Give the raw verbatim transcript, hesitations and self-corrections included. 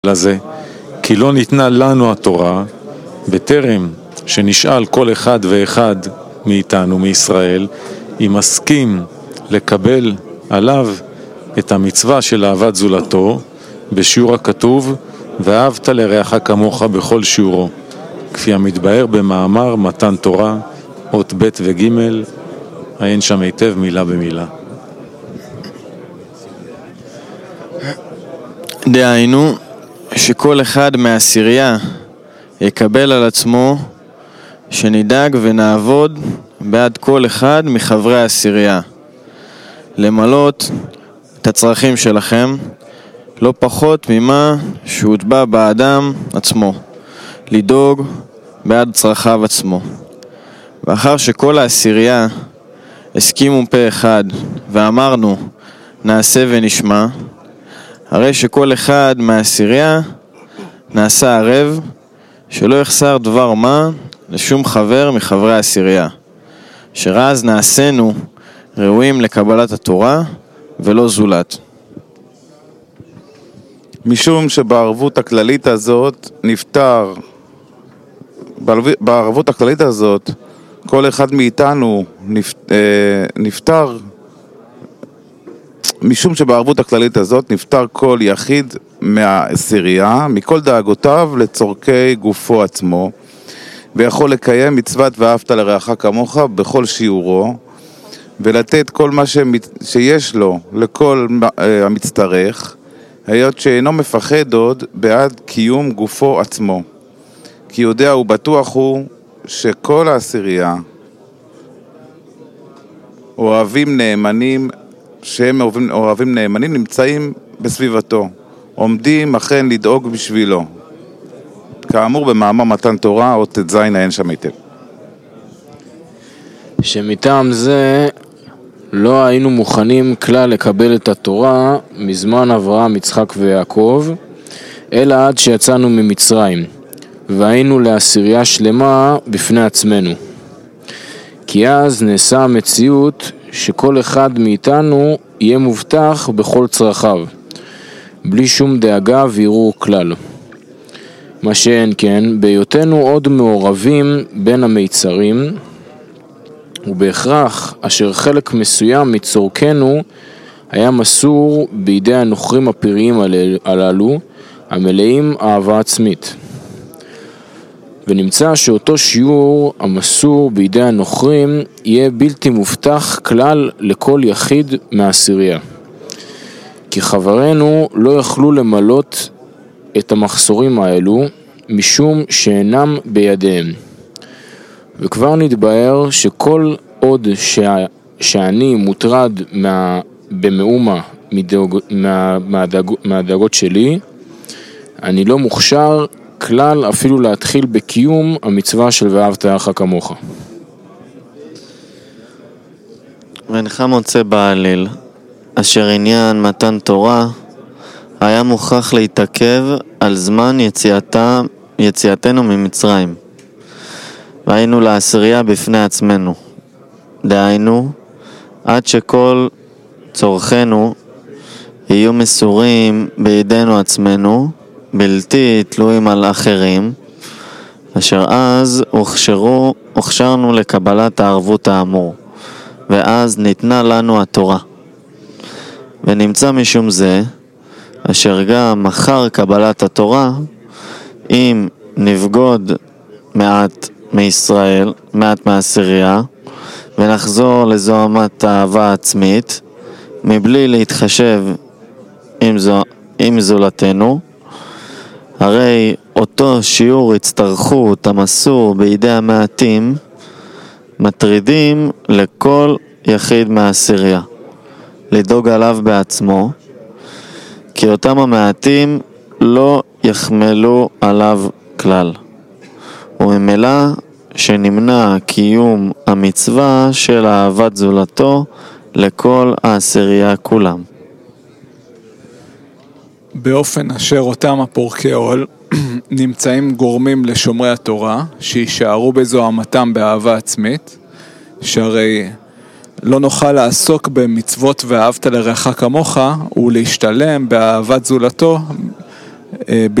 לזה, כי לא ניתנה לנו התורה בטרם שנשאל כל אחד ואחד מאיתנו, מישראל, אם מסכים לקבל עליו את המצווה של אהבת זולתו בשיעור הכתוב ואהבת לרעך כמוך בכל שיעורו, כפי המתבאר במאמר מתן תורה אות ב' וג', עיין שם היטב מילה במילה. דהיינו שכל אחד מהעשירייה יקבל על עצמו שנדאג ונעבוד בעד כל אחד מחברי העשירייה למלות את הצרכים שלכם לא פחות ממה שהוטבע באדם עצמו, לדאוג בעד צרכיו עצמו. ואחר שכל העשירייה הסכימו פה אחד ואמרנו נעשה ונשמע, הרי שכל אחד מהעשירייה נעשה ערב שלא יחסר דבר מה לשום חבר מחברי העשירייה, שרז נעשינו ראויים לקבלת התורה ולא זולת. משום שבערבות הכללית הזאת נפטר, בערבות הכללית הזאת כל אחד מאיתנו נפטר, משום שבערבות הכללית הזאת נפטר כל יחיד מהעשירייה מכל דאגותיו לצורכי גופו עצמו, ויכול לקיים מצוות ואהבת לרעך כמוך בכל שיעורו, ולתת כל מה שיש לו לכל המצטרך, היות שאינו מפחד עוד בעד קיום גופו עצמו, כי יודע ובטוח הוא שכל העשירייה אוהבים נאמנים, שהם אוהבים, אוהבים נאמנים נמצאים בסביבתו, עומדים אכן לדאוג בשבילו, כאמור במאמר מתן תורה אות ט"ז, עיין שם היטב. שמטעם זה לא היינו מוכנים כלל לקבל את התורה מזמן אברהם, יצחק ויעקב, אלא עד שיצאנו ממצרים, והיינו לעשירייה שלמה בפני עצמנו. כי אז נעשה המציאות שכל אחד מאיתנו יהיה מובטח בכל צרכיו, בלי שום דאגה ויראו כלל. מה שאין כן, בהיותנו עוד מעורבים בין המיצרים, ובהכרח אשר חלק מסוים מצורכנו היה מסור בידי הנוכרים הפראיים הללו, המלאים אהבה עצמית. ונמצא שאותו שיעור המסור בידי הנוכרים יהיה בלתי מובטח כלל לכל יחיד מהעשירייה. כי חברינו לא יכלו למלות את המחסורים האלו משום שאינם בידיהם. וכבר נתבהר שכל עוד שה, שאני מוטרד מה, במאומה מדאג, מה, מהדאג, מהדאגות שלי, אני לא מוכשר כלל אפילו להתחיל בקיום המצווה של ואהבת לרעך כמוך. ואינך מוצא בעליל אשר עניין מתן תורה היה מוכרח להתעכב על זמן יציאתה, יציאתנו ממצרים, והיינו לעשירייה בפני עצמנו, דהיינו עד שכל צורכנו יהיו מסורים בידינו עצמנו, בלתי תלויים על אחרים, אשר אז הוכשרו, הוכשרנו לקבלת הערבות האמור, ואז ניתנה לנו התורה. ונמצא משום זה, אשר גם אחר קבלת התורה, אם נבגוד מעט מישראל, מעט מהעשירייה, ונחזור לזוהמת אהבה עצמית, מבלי להתחשב עם, זו, עם זולתנו, הרי אותו שיעור הצטרכות המסור בידי המעטים מטרידים לכל יחיד מהעשירייה לדאוג עליו בעצמו, כי אותם המעטים לא יחמלו עליו כלל, וממילא שנמנע קיום המצווה של אהבת זולתו לכל העשירייה כולם. באופן אשר אותם הפורקי עול נמצאים גורמים לשומרי התורה שישארו בזוהמתם באהבה עצמית, שהרי לא נוכל לעסוק במצוות ואהבת לרעך כמוך ולהשתלם באהבת זולתו אה,